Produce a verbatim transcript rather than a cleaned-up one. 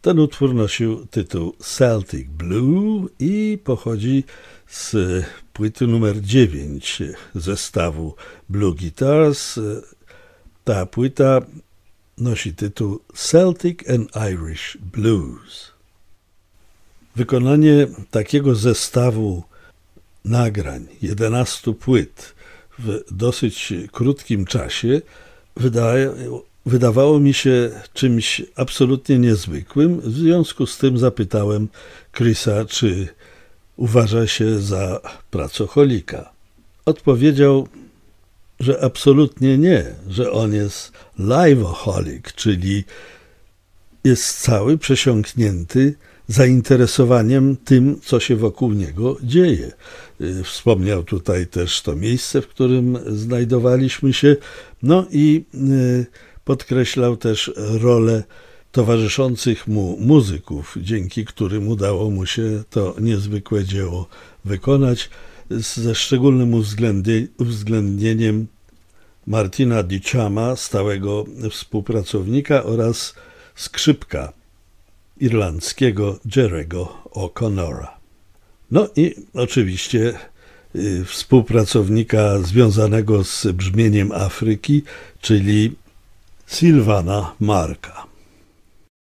Ten utwór nosił tytuł Celtic Blue i pochodzi z płyty numer dziewięć zestawu Blue Guitars. Ta płyta nosi tytuł Celtic and Irish Blues. Wykonanie takiego zestawu nagrań, jedenastu płyt w dosyć krótkim czasie wydaje, wydawało mi się czymś absolutnie niezwykłym. W związku z tym zapytałem Chrisa, czy uważa się za pracocholika. Odpowiedział, że absolutnie nie, że on jest liveaholic, czyli jest cały przesiąknięty zainteresowaniem tym, co się wokół niego dzieje. Wspomniał tutaj też to miejsce, w którym znajdowaliśmy się, no i podkreślał też rolę towarzyszących mu muzyków, dzięki którym udało mu się to niezwykłe dzieło wykonać, ze szczególnym uwzględnieniem Martina Duchampa, stałego współpracownika, oraz skrzypka irlandzkiego Jerry'ego O'Connora. No i oczywiście y, współpracownika związanego z brzmieniem Afryki, czyli Sylvana Marka.